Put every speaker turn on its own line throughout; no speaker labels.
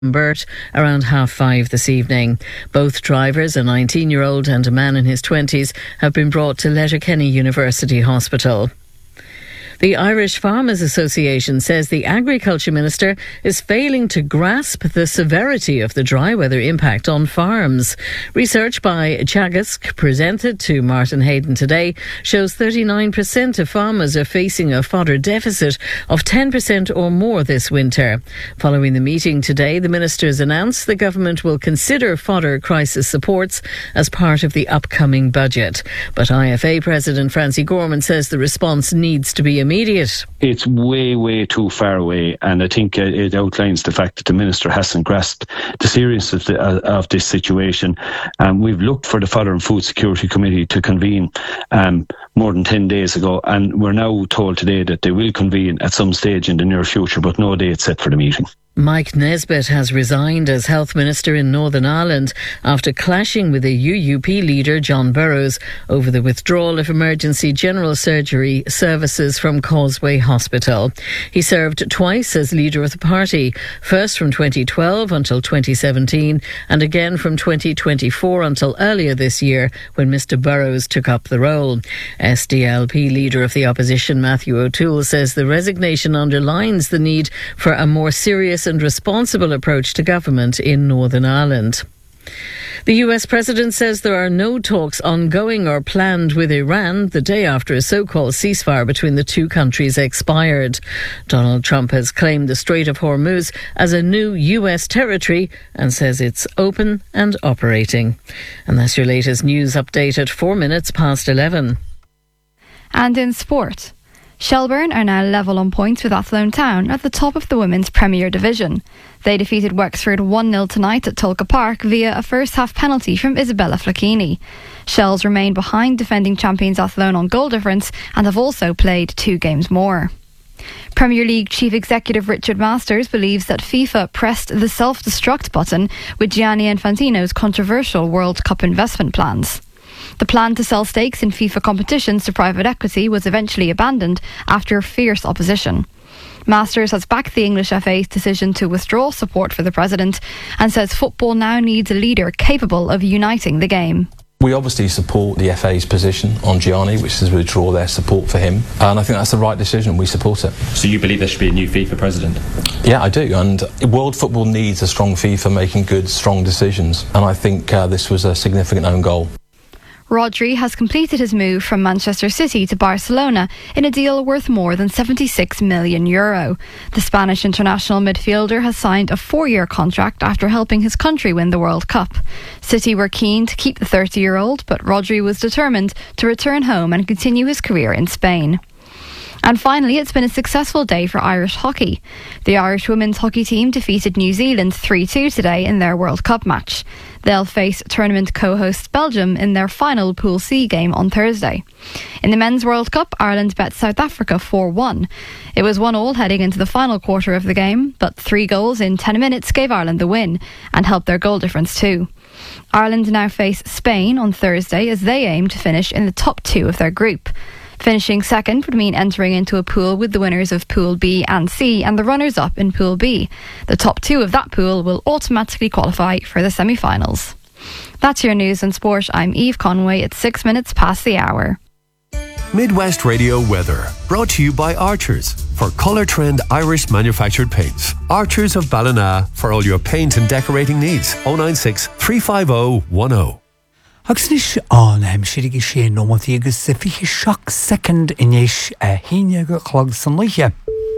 Burt around 5:30 this evening. Both drivers, a 19-year-old and a man in his 20s, have been brought to Letterkenny University Hospital. The Irish Farmers Association says the Agriculture Minister is failing to grasp the severity of the dry weather impact on farms. Research by Teagasc, presented to Martin Hayden today, shows 39% of farmers are facing a fodder deficit of 10% or more this winter. Following the meeting today, the ministers announced the government will consider fodder crisis supports as part of the upcoming budget. But IFA President Francie Gorman says the response needs to be immediate.
It's way too far away, and I think it outlines the fact that the Minister hasn't grasped the seriousness of this situation. We've looked for the Fodder and Food Security Committee to convene more than 10 days ago, and we're now told today that they will convene at some stage in the near future, but no date set for the meeting.
Mike Nesbitt has resigned as Health Minister in Northern Ireland after clashing with the UUP leader John Burrows over the withdrawal of emergency general surgery services from Causeway Hospital. He served twice as leader of the party, first from 2012 until 2017 and again from 2024 until earlier this year when Mr Burrows took up the role. SDLP leader of the opposition Matthew O'Toole says the resignation underlines the need for a more serious and responsible approach to government in Northern Ireland. The US President says there are no talks ongoing or planned with Iran the day after a so-called ceasefire between the two countries expired. Donald Trump has claimed the Strait of Hormuz as a new US territory and says it's open and operating. And that's your latest news update at 11:04.
And in sport, Shelbourne are now level on points with Athlone Town at the top of the Women's Premier Division. They defeated Wexford 1-0 tonight at Tulka Park via a first-half penalty from Isabella Flacchini. Shells remain behind defending champions Athlone on goal difference and have also played 2 games more. Premier League Chief Executive Richard Masters believes that FIFA pressed the self-destruct button with Gianni Infantino's controversial World Cup investment plans. The plan to sell stakes in FIFA competitions to private equity was eventually abandoned after fierce opposition. Masters has backed the English FA's decision to withdraw support for the president and says football now needs a leader capable of uniting the game.
We obviously support the FA's position on Gianni, which is to withdraw their support for him, and I think that's the right decision. We support it.
So you believe there should be a new FIFA president?
Yeah, I do, and world football needs a strong FIFA making good, strong decisions, and I think this was a significant own goal.
Rodri has completed his move from Manchester City to Barcelona in a deal worth more than €76 million. The Spanish international midfielder has signed a 4-year contract after helping his country win the World Cup. City were keen to keep the 30-year-old, but Rodri was determined to return home and continue his career in Spain. And finally, it's been a successful day for Irish hockey. The Irish women's hockey team defeated New Zealand 3-2 today in their World Cup match. They'll face tournament co-host Belgium in their final Pool C game on Thursday. In the Men's World Cup, Ireland bet South Africa 4-1. It was 1-1 heading into the final quarter of the game, but 3 goals in 10 minutes gave Ireland the win and helped their goal difference too. Ireland now face Spain on Thursday as they aim to finish in the top 2 of their group. Finishing second would mean entering into a pool with the winners of Pool B and C and the runners-up in Pool B. The top 2 of that pool will automatically qualify for the semi-finals. That's your news and sport. I'm Eve Conway at 6 minutes past the hour.
Midwest Radio Weather, brought to you by Archers for Colour Trend Irish manufactured paints. Archers of Ballina for all your paint and decorating needs. 096 350 10.
Agus is an sirig sé nómatí agus fiche seach second inis híine go chlog san luiche.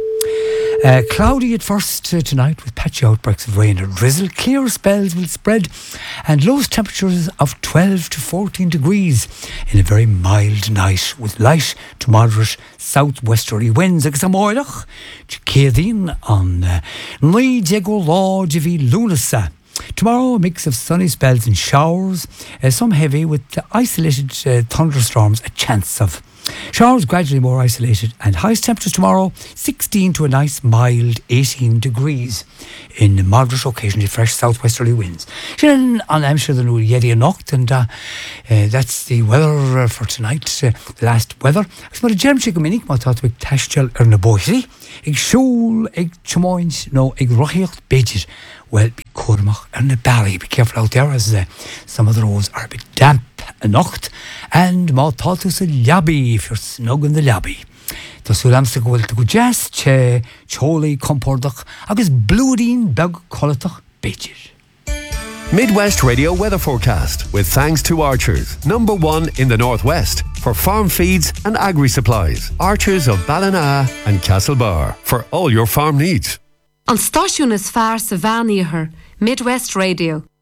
Cloudy at first tonight with patchy outbreaks of rain and drizzle. Clear spells will spread and lowest temperatures of 12 to 14 degrees in a very mild night with light to moderate southwesterly winds. Agus amórach céadín an 9 lá de bhí lúnasa. Tomorrow, a mix of sunny spells and showers, some heavy with isolated thunderstorms, a chance of Showers gradually more isolated, and highest temperatures tomorrow 16 to a nice mild 18 degrees in moderate, occasionally fresh southwesterly winds. Shannon on Amshire the new Yeti Nocht, and that's the weather for tonight. The last weather. It's about a germ chicken minik, my thought with Tashchel Ernaboisi. Ig Shul, Ig Chamoins, no, Ig Rochiocht Beijit. Well, be Cormach and the Bally. Be careful out there, as some of the roads are a bit damp a nocht. And my thought is a labby if you're snug in the labby. The Sulamsta go to go jazz, Choli, Compordach, agus Bloodine, Beg, Colotach, Beijit.
Midwest Radio weather forecast with thanks to Archers, #1 in the Northwest for farm feeds and agri-supplies. Archers of Ballina and Castlebar for all your farm needs.
An stáisiún is fearr sa bhainaíochar, Midwest Radio.